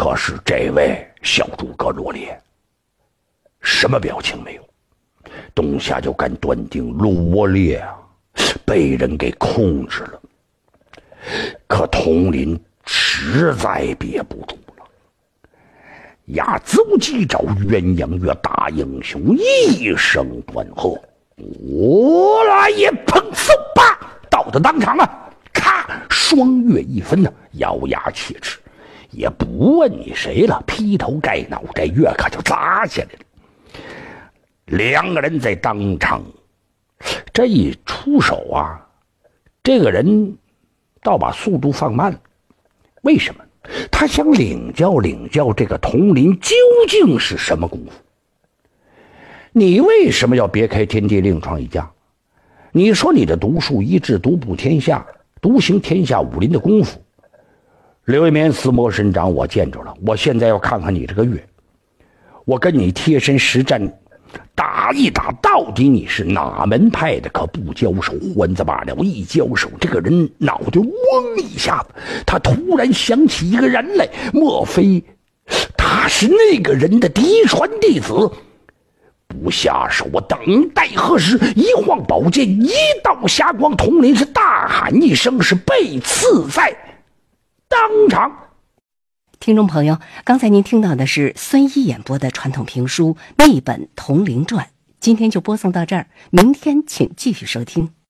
可是这位小诸葛罗烈什么表情没有？董夏就敢断定罗烈啊被人给控制了。可佟林实在憋不住了，压走几招鸳鸯月大英雄一声断喝，我来也！砰嗖吧，到的当场啊，咔，双月一分呢，咬牙切齿，也不问你谁了，劈头盖脑，这月可就砸下来了。两个人在当场这一出手啊，这个人倒把速度放慢了。为什么？他想领教这个佟林究竟是什么功夫。你为什么要别开天地另创一家？你说你的独树一帜，独步天下，独行天下武林的功夫，刘一绵四魔神掌我见着了，我现在要看看你这个月，我跟你贴身实战打一打，到底你是哪门派的？可不交手还则罢了，一交手，这个人脑袋嗡一下子，他突然想起一个人来，莫非他是那个人的嫡传弟子？不下手，我等待何时？一晃宝剑，一道霞光，佟林是大喊一声，是被刺在当场。 听众朋友，刚才您听到的是孙一演播的传统评书《内本佟林传》，今天就播送到这儿，明天请继续收听。